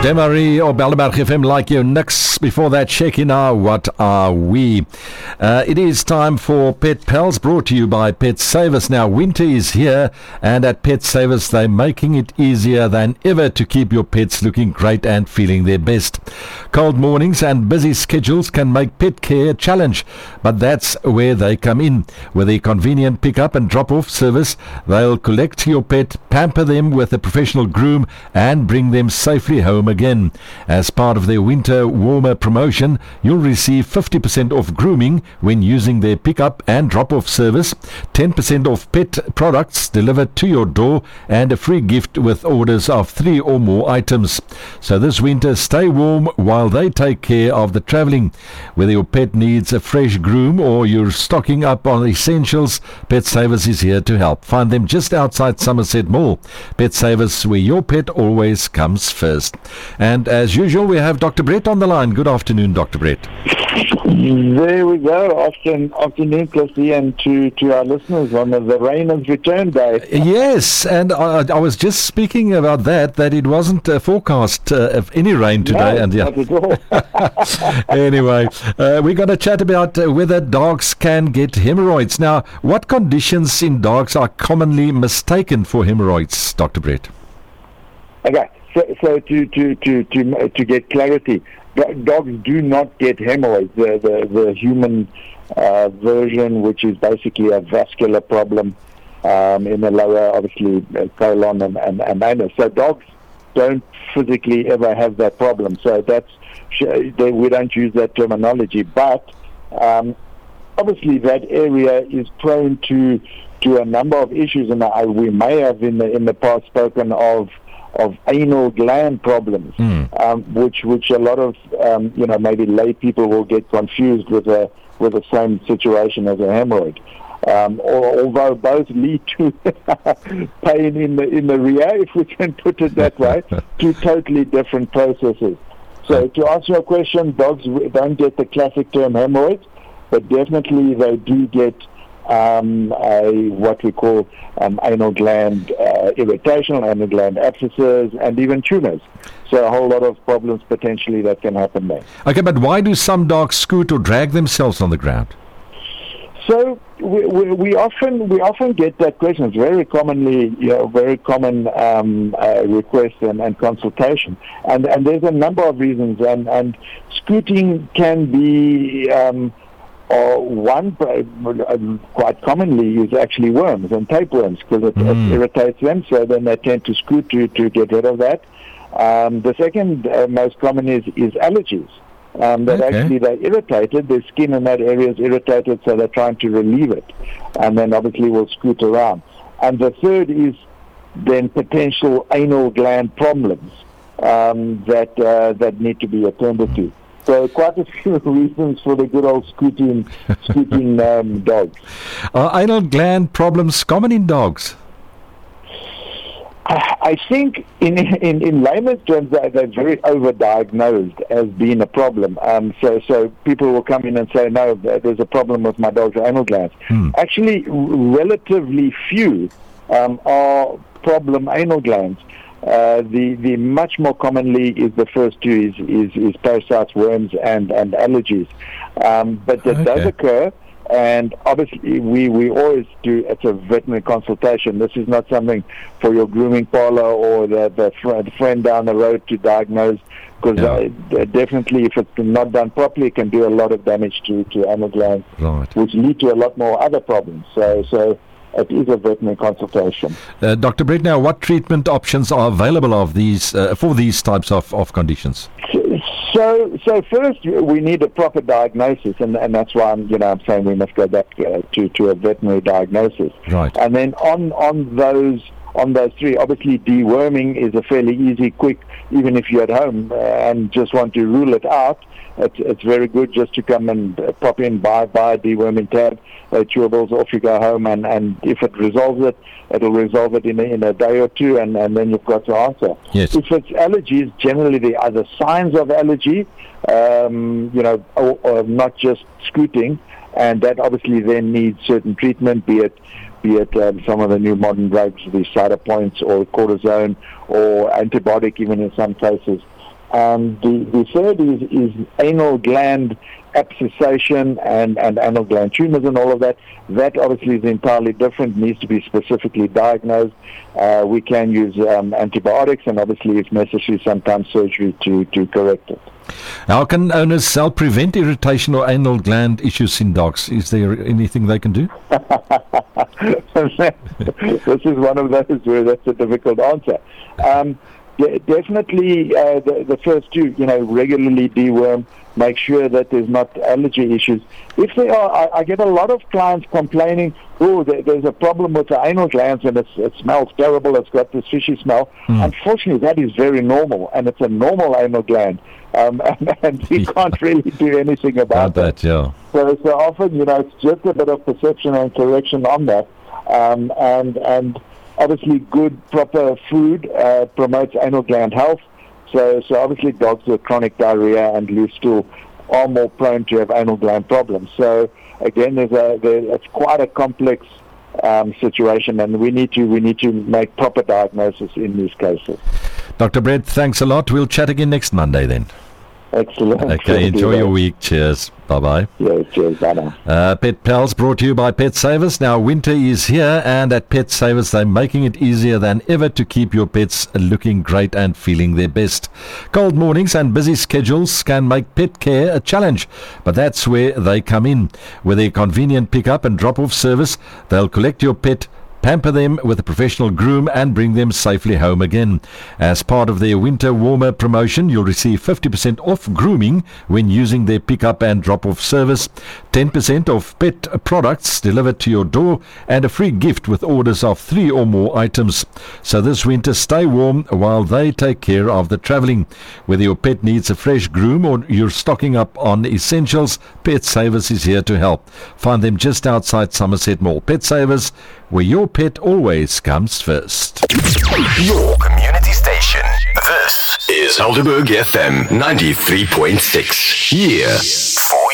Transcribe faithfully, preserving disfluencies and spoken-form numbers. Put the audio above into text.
Demarie op Belleberg F M, like you niks. Before that, Shekinah, what are we? Uh, it is time for Pet Pals, brought to you by Pet Savers. Now, winter is here, and at Pet Savers, they're making it easier than ever to keep your pets looking great and feeling their best. Cold mornings and busy schedules can make pet care a challenge, but that's where they come in. With a convenient pick-up and drop-off service, they'll collect your pet, pamper them with a professional groom, and bring them safely home again. As part of their winter warmer promotion, you'll receive fifty percent off grooming when using their pick-up and drop-off service, ten percent off pet products delivered to your door, and a free gift with orders of three or more items. So this winter, stay warm while they take care of the travelling. Whether your pet needs a fresh groom or you're stocking up on essentials, Pet Savers is here to help. Find them just outside Somerset Mall. Pet Savers, where your pet always comes first. And as usual, we have Doctor Brett on the line. Good afternoon, Doctor Brett. There we go. Afternoon, afternoon, Christy, and to, to our listeners on the Rainers Return Day. Yes, and I, I was just speaking about that, that it wasn't uh, forecast uh, of any rain today. No, and yeah. not at all. Anyway, uh, we're going to chat about uh, whether dogs can get hemorrhoids. Now, what conditions in dogs are commonly mistaken for hemorrhoids, Doctor Brett? Okay, so, so to, to, to, to, to get clarity, dogs do not get hemorrhoids. The, the, the human uh, version, which is basically a vascular problem um, in the lower, obviously, uh, colon and, and, and anus. So dogs don't physically ever have that problem. So that's they, we don't use that terminology. But um, obviously that area is prone to to a number of issues, and I, we may have in the in the past spoken of of anal gland problems, mm. um, which which a lot of um, you know maybe lay people will get confused with a with the same situation as a hemorrhoid. Um, or, although both lead to pain in the in the rear, if we can put it that way, two totally different processes. So to answer your question, dogs don't get the classic term hemorrhoids, but definitely they do get um, a, what we call um, anal gland uh, irritation, anal gland abscesses, and even tumors. So a whole lot of problems potentially that can happen there. Okay, but why do some dogs scoot or drag themselves on the ground? So we, we, we often we often get that question. It's very commonly, you know, very common um, uh, request and, and consultation. And and there's a number of reasons. And, and scooting can be um, or one uh, quite commonly is actually worms and tapeworms because it, mm. it irritates them. So then they tend to scoot to, to get rid of that. Um, the second uh, most common is is allergies. Um, that okay. actually they're irritated, their skin in that area is irritated, so they're trying to relieve it, and then obviously will scoot around. And the third is then potential anal gland problems um, that uh, that need to be attended to. So quite a few reasons for the good old scooting, scooting um, dogs. Are anal gland problems common in dogs? I think in in, in layman's terms they're, they're very overdiagnosed as being a problem. Um, so so people will come in and say, no, there's a problem with my dog's anal glands. Hmm. Actually, relatively few um, are problem anal glands. Uh, the the much more commonly is the first two is is, is parasites, worms, and and allergies. Um, but that okay. does occur. And obviously, we, we always do, it's a veterinary consultation. This is not something for your grooming parlor or the, the, friend, the friend down the road to diagnose, because yeah. uh, definitely, if it's not done properly, it can do a lot of damage to, to anal glands, right. which lead to a lot more other problems. So, so it is a veterinary consultation. Uh, Doctor Brett, now, what treatment options are available of these uh, for these types of, of conditions? So, so first we need a proper diagnosis, and, and that's why I'm, you know, I'm saying we must go back uh, to, to a veterinary diagnosis. Right. And then on, on those on those three, obviously deworming is a fairly easy, quick, even if you're at home uh, and just want to rule it out. It's, it's very good just to come and uh, pop in, buy, buy a deworming tab, uh, chewables, off you go home, and, and if it resolves it, it'll resolve it in a, in a day or two, and, and then you've got the answer. Yes. If it's allergies, generally there are the signs of allergy, um, you know, or, or not just scooting, and that obviously then needs certain treatment, be it be it um, some of the new modern drugs, the Cytopoints or cortisone or antibiotic even in some cases. Um, the, the third is, is anal gland abscessation and, and anal gland tumors and all of that. That obviously is entirely different, needs to be specifically diagnosed. Uh, we can use um, antibiotics and obviously, if necessary, sometimes surgery to, to correct it. How can owners help prevent irritation or anal gland issues in dogs? Is there anything they can do? This is one of those where that's a difficult answer. Um, de- definitely uh, the, the first two, you know, regularly deworm, make sure that there's not allergy issues. If there are, I, I get a lot of clients complaining, oh, there, there's a problem with the anal glands and it's, it smells terrible, it's got this fishy smell. Mm. Unfortunately, that is very normal, and it's a normal anal gland. Um, and, and you can't really do anything about that. that. Yeah. So, so often, you know, it's just a bit of perception and correction on that. Um, and and obviously, good, proper food uh, promotes anal gland health. So, so obviously, dogs with chronic diarrhea and loose stool are more prone to have anal gland problems. So, again, there's a there, it's quite a complex um, situation, and we need to we need to make proper diagnosis in these cases. Doctor Brett, thanks a lot. We'll chat again next Monday then. Excellent. Okay, enjoy your week. Cheers. Bye-bye. Yeah, cheers. Bye-bye. Uh, Pet Pals brought to you by Pet Savers. Now, winter is here, and at Pet Savers, they're making it easier than ever to keep your pets looking great and feeling their best. Cold mornings and busy schedules can make pet care a challenge, but that's where they come in. With their convenient pick-up and drop-off service, they'll collect your pet, pamper them with a professional groom and bring them safely home again. As part of their winter warmer promotion, you'll receive fifty percent off grooming when using their pick-up and drop-off service, ten percent off pet products delivered to your door, and a free gift with orders of three or more items. So this winter, stay warm while they take care of the travelling. Whether your pet needs a fresh groom or you're stocking up on essentials, Pet Savers is here to help. Find them just outside Somerset Mall. Pet Savers, where your pet always comes first. Your community station. This is Helderberg F M ninety-three point six. Here